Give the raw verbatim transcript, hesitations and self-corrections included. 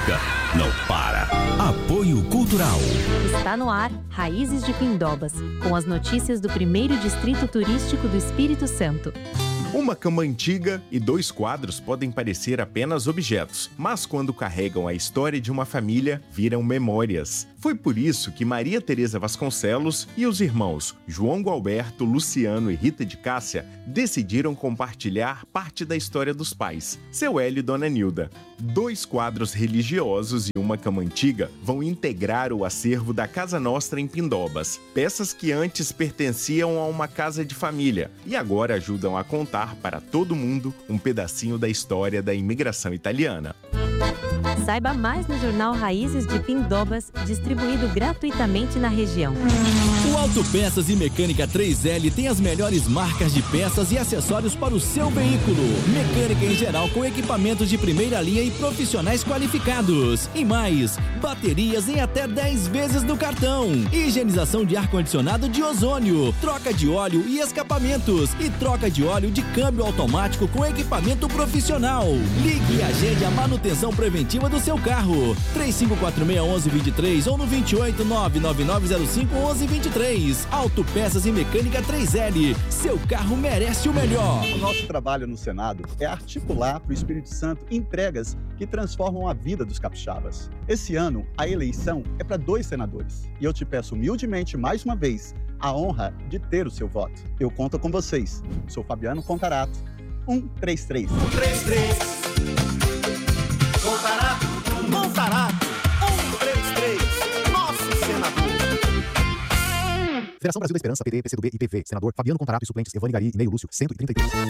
música não para. Apoio Cultural. Está no ar Raízes de Pindobas, com as notícias do primeiro Distrito Turístico do Espírito Santo. Uma cama antiga e dois quadros podem parecer apenas objetos, mas quando carregam a história de uma família, viram memórias. Foi por isso que Maria Tereza Vasconcelos e os irmãos João Gualberto, Luciano e Rita de Cássia decidiram compartilhar parte da história dos pais, seu Hélio e Dona Nilda. Dois quadros religiosos e uma cama antiga vão integrar o acervo da Casa Nostra em Pindobas. Peças que antes pertenciam a uma casa de família e agora ajudam a contar para todo mundo um pedacinho da história da imigração italiana. Saiba mais no jornal Raízes de Pindobas, distribuído gratuitamente na região. O Autopeças e Mecânica três L tem as melhores marcas de peças e acessórios para o seu veículo. Mecânica em geral com equipamentos de primeira linha e profissionais qualificados. E mais, baterias em até dez vezes no cartão. Higienização de ar-condicionado de ozônio. Troca de óleo e escapamentos. E troca de óleo de câmbio automático com equipamento profissional. Ligue e agende a manutenção preventiva do seu carro. três cinco quatro seis, um um dois três ou no vinte e oito, nove nove nove zero cinco, onze vinte e três. Autopeças e Mecânica três L. Seu carro merece o melhor. O nosso trabalho no Senado é articular para o Espírito Santo entregas que transformam a vida dos capixabas. Esse ano, a eleição é para dois senadores. E eu te peço humildemente, mais uma vez, a honra de ter o seu voto. Eu conto com vocês. Sou Fabiano Contarato. um três três. um três três. Contarato. Contarato. um três três. Nosso senador. Federação Brasil da Esperança, P D, P C do B e P V. Senador Fabiano Contarato e suplentes Evane Gari e Neio Lúcio, cento e trinta e três.